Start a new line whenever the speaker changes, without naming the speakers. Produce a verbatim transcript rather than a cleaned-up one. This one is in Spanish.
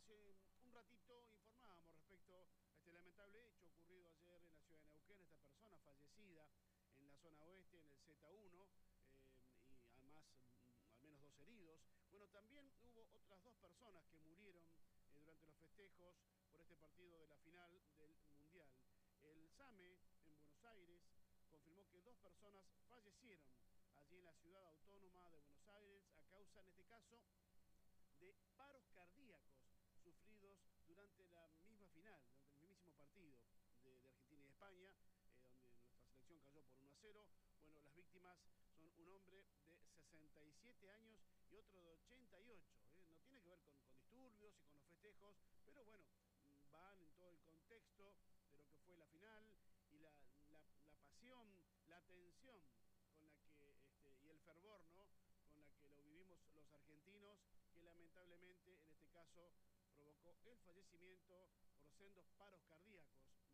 hace un ratito informábamos respecto a este lamentable hecho ocurrido ayer en la ciudad de Neuquén. Esta persona fallecida en la zona oeste, en el Z uno, eh, y además mm, al menos dos heridos. Bueno, también hubo otras dos personas que murieron eh, durante los festejos por este partido de la final del Mundial. El SAME en Buenos Aires confirmó que dos personas fallecieron allí en la ciudad autónoma de Buenos Aires a causa, en este caso, de paros cardíacos sufridos durante la misma final, durante el mismísimo partido de, de Argentina y de España, eh, donde nuestra selección cayó por uno a cero. Bueno, las víctimas son un hombre de sesenta y siete años y otro de ochenta y ocho. ¿eh? No tiene que ver con, con disturbios y con los festejos, pero bueno, van en todo el contexto de lo que fue la final y la, la, la pasión, la tensión con la que, este, y el fervor, ¿no?, con la que lo vivimos los argentinos, que lamentablemente en este caso provocó el fallecimiento por sendos paros cardíacos